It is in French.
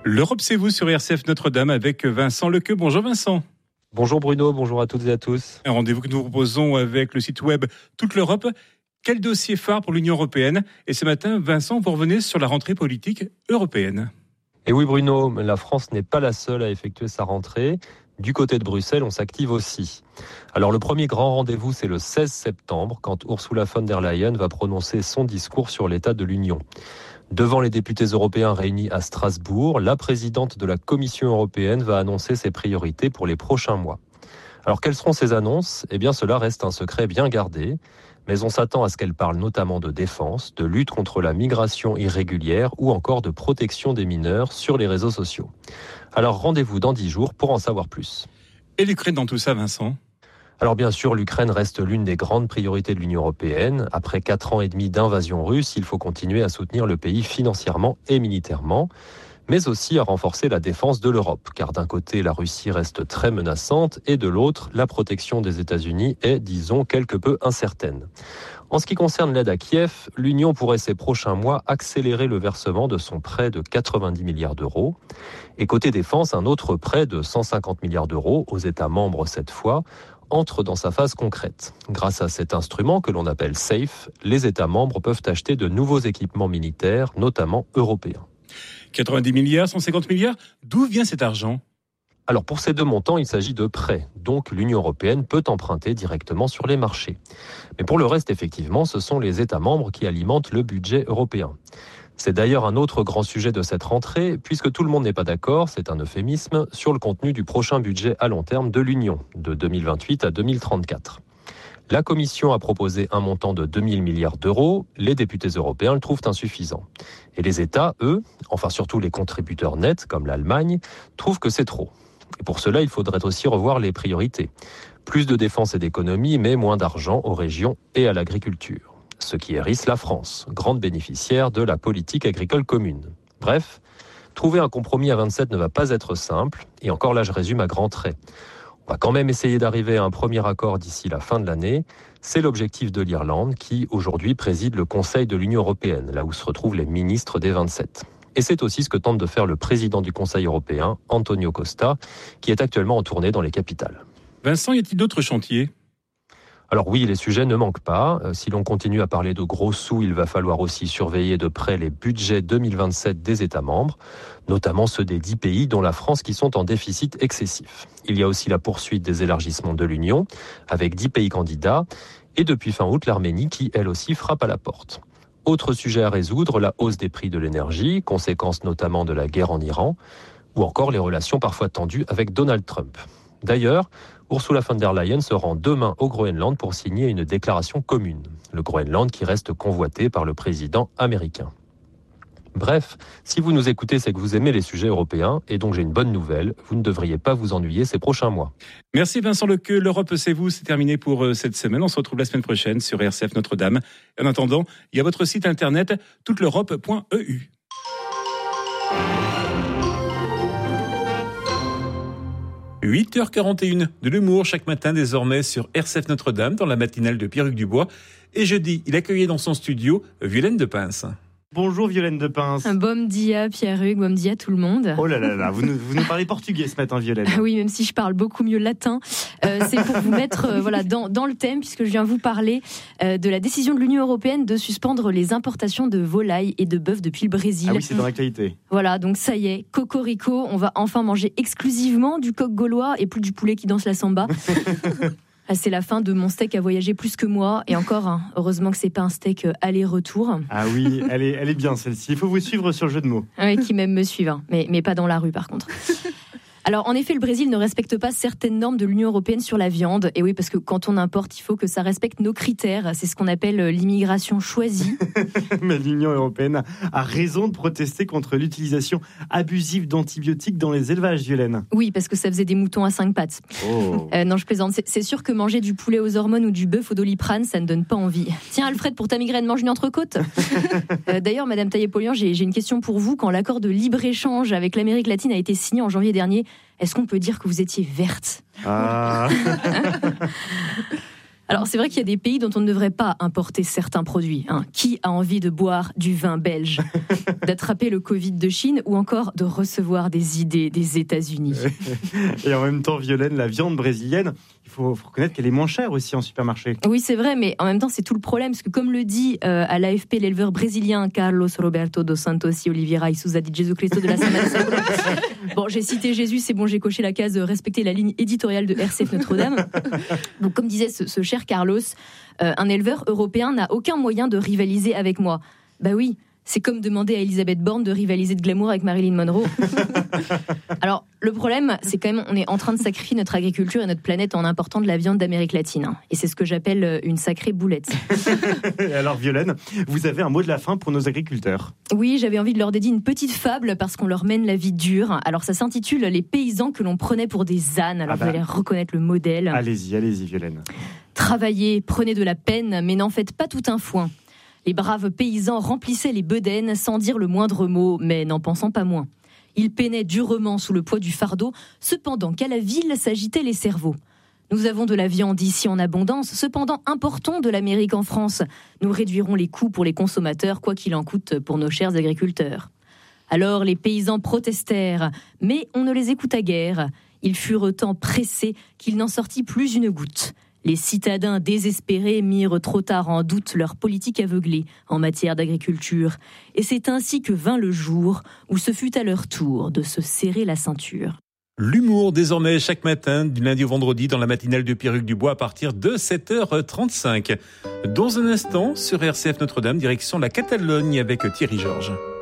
L'Europe, c'est vous sur RCF Notre-Dame avec Vincent Lequeux. Bonjour Vincent. Bonjour Bruno, bonjour à toutes et à tous. Un rendez-vous que nous vous proposons avec le site web Toute l'Europe. Quel dossier phare pour l'Union européenne ? Et ce matin, Vincent, vous revenez sur la rentrée politique européenne. Et oui Bruno, la France n'est pas la seule à effectuer sa rentrée. Du côté de Bruxelles, on s'active aussi. Alors le premier grand rendez-vous, c'est le 16 septembre, quand Ursula von der Leyen va prononcer son discours sur l'état de l'Union. Devant les députés européens réunis à Strasbourg, la présidente de la Commission européenne va annoncer ses priorités pour les prochains mois. Alors quelles seront ces annonces ? Eh bien cela reste un secret bien gardé, mais on s'attend à ce qu'elle parle notamment de défense, de lutte contre la migration irrégulière ou encore de protection des mineurs sur les réseaux sociaux. Alors rendez-vous dans 10 jours pour en savoir plus. Et l'Ukraine dans tout ça, Vincent ? Alors bien sûr, l'Ukraine reste l'une des grandes priorités de l'Union européenne. Après 4 ans et demi d'invasion russe, il faut continuer à soutenir le pays financièrement et militairement, mais aussi à renforcer la défense de l'Europe. Car d'un côté, la Russie reste très menaçante et de l'autre, la protection des États-Unis est, disons, quelque peu incertaine. En ce qui concerne l'aide à Kiev, l'Union pourrait ces prochains mois accélérer le versement de son prêt de 90 milliards d'euros. Et côté défense, un autre prêt de 150 milliards d'euros aux États membres cette fois, entre dans sa phase concrète. Grâce à cet instrument que l'on appelle SAFE, les États membres peuvent acheter de nouveaux équipements militaires, notamment européens. 90 milliards, 150 milliards, d'où vient cet argent ? Alors pour ces deux montants, il s'agit de prêts, donc l'Union européenne peut emprunter directement sur les marchés. Mais pour le reste, effectivement, ce sont les États membres qui alimentent le budget européen. C'est d'ailleurs un autre grand sujet de cette rentrée, puisque tout le monde n'est pas d'accord, c'est un euphémisme, sur le contenu du prochain budget à long terme de l'Union, de 2028 à 2034. La Commission a proposé un montant de 2000 milliards d'euros, les députés européens le trouvent insuffisant. Et les États, eux, enfin surtout les contributeurs nets, comme l'Allemagne, trouvent que c'est trop. Et pour cela, il faudrait aussi revoir les priorités. Plus de défense et d'économie, mais moins d'argent aux régions et à l'agriculture. Ce qui hérisse la France, grande bénéficiaire de la politique agricole commune. Bref, trouver un compromis à 27 ne va pas être simple, et encore là je résume à grands traits. On va quand même essayer d'arriver à un premier accord d'ici la fin de l'année. C'est l'objectif de l'Irlande qui, aujourd'hui, préside le Conseil de l'Union européenne, là où se retrouvent les ministres des 27. Et c'est aussi ce que tente de faire le président du Conseil européen, Antonio Costa, qui est actuellement en tournée dans les capitales. Vincent, y a-t-il d'autres chantiers ? Alors oui, les sujets ne manquent pas. Si l'on continue à parler de gros sous, il va falloir aussi surveiller de près les budgets 2027 des États membres, notamment ceux des 10 pays dont la France qui sont en déficit excessif. Il y a aussi la poursuite des élargissements de l'Union, avec 10 pays candidats, et depuis fin août, l'Arménie qui, elle aussi, frappe à la porte. Autre sujet à résoudre, la hausse des prix de l'énergie, conséquence notamment de la guerre en Iran, ou encore les relations parfois tendues avec Donald Trump. D'ailleurs, Ursula von der Leyen se rend demain au Groenland pour signer une déclaration commune. Le Groenland qui reste convoité par le président américain. Bref, si vous nous écoutez, c'est que vous aimez les sujets européens, et donc j'ai une bonne nouvelle, vous ne devriez pas vous ennuyer ces prochains mois. Merci Vincent Lequeux, l'Europe c'est vous, c'est terminé pour cette semaine. On se retrouve la semaine prochaine sur RCF Notre-Dame. En attendant, il y a votre site internet touteleurope.eu. 8h41 de l'humour chaque matin désormais sur RCF Notre-Dame dans la matinale de Pierruc Dubois. Et jeudi, il accueillait dans son studio Violaine de Pince. Bonjour Violaine de Pince. Bom dia Pierruc, bom dia tout le monde. Oh là là là, vous nous parlez portugais ce matin Violaine. Ah oui, même si je parle beaucoup mieux latin. C'est pour vous mettre dans le thème, puisque je viens vous parler de la décision de l'Union européenne de suspendre les importations de volailles et de bœuf depuis le Brésil. Ah oui, c'est dans l'actualité. Voilà, donc ça y est, cocorico, on va enfin manger exclusivement du coq gaulois et plus du poulet qui danse la samba. C'est la fin de mon steak à voyager plus que moi. Et encore, heureusement que c'est pas un steak aller-retour. Ah oui, elle est bien celle-ci. Il faut vous suivre sur le jeu de mots. Oui, qui même me suivent, mais pas dans la rue par contre. Alors, en effet, le Brésil ne respecte pas certaines normes de l'Union européenne sur la viande. Et oui, parce que quand on importe, il faut que ça respecte nos critères. C'est ce qu'on appelle l'immigration choisie. Mais l'Union européenne a raison de protester contre l'utilisation abusive d'antibiotiques dans les élevages, Violaine. Oui, parce que ça faisait des moutons à 5 pattes. Oh. Non, je plaisante. C'est sûr que manger du poulet aux hormones ou du bœuf au Doliprane, ça ne donne pas envie. Tiens, Alfred, pour ta migraine, mange une entrecôte. D'ailleurs, Madame Taillé-Polian, j'ai une question pour vous. Quand l'accord de libre-échange avec l'Amérique latine a été signé en janvier dernier, est-ce qu'on peut dire que vous étiez verte ? Alors c'est vrai qu'il y a des pays dont on ne devrait pas importer certains produits. Qui a envie de boire du vin belge, d'attraper le Covid de Chine ou encore de recevoir des idées des États-Unis? Et en même temps, Violaine, la viande brésilienne, il faut reconnaître qu'elle est moins chère aussi en supermarché. Oui, c'est vrai, mais en même temps, c'est tout le problème. Parce que comme le dit à l'AFP l'éleveur brésilien Carlos Roberto dos Santos y Oliveira y Souza di Jesucristo de la Semana Santa. Bon, j'ai cité Jésus, c'est bon, j'ai coché la case respecter la ligne éditoriale de RCF Notre-Dame. Donc, comme disait ce cher Carlos, un éleveur européen n'a aucun moyen de rivaliser avec moi. Bah oui, c'est comme demander à Elisabeth Borne de rivaliser de glamour avec Marilyn Monroe. Alors, le problème, c'est quand même, on est en train de sacrifier notre agriculture et notre planète en important de la viande d'Amérique latine. Et c'est ce que j'appelle une sacrée boulette. Et alors, Violaine, vous avez un mot de la fin pour nos agriculteurs? Oui, j'avais envie de leur dédier une petite fable parce qu'on leur mène la vie dure. Alors, ça s'intitule « Les paysans que l'on prenait pour des ânes ». Alors, vous allez reconnaître le modèle. Allez-y, Violaine. Travaillez, prenez de la peine, mais n'en faites pas tout un foin. Les braves paysans remplissaient les bedaines sans dire le moindre mot, mais n'en pensant pas moins. Ils peinaient durement sous le poids du fardeau, cependant qu'à la ville s'agitaient les cerveaux. Nous avons de la viande ici en abondance, cependant importons de l'Amérique en France. Nous réduirons les coûts pour les consommateurs, quoi qu'il en coûte pour nos chers agriculteurs. Alors les paysans protestèrent, mais on ne les écouta guère. Ils furent tant pressés qu'il n'en sortit plus une goutte. Les citadins désespérés mirent trop tard en doute leur politique aveuglée en matière d'agriculture. Et c'est ainsi que vint le jour où ce fut à leur tour de se serrer la ceinture. L'humour désormais chaque matin, du lundi au vendredi, dans la matinale de Pierruc Dubois à partir de 7h35. Dans un instant, sur RCF Notre-Dame, direction la Catalogne avec Thierry Georges.